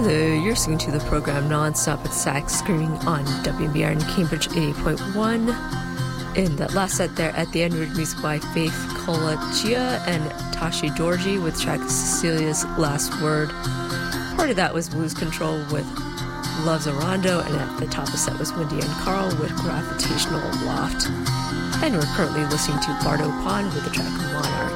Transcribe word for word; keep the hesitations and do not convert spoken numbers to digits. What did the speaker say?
Hello, you're listening to the program Non-Stop at Sax Screening on W B R in Cambridge eighty point one. In that last set there, at the end, we heard music by Faith Colachia and Tashi Dorji with track Cecilia's Last Word. Part of that was Lose Control with Love's a Rondo, and at the top of the set was Wendy and Carl with Gravitational Loft. And we're currently listening to Bardo Pond with the track Monarch.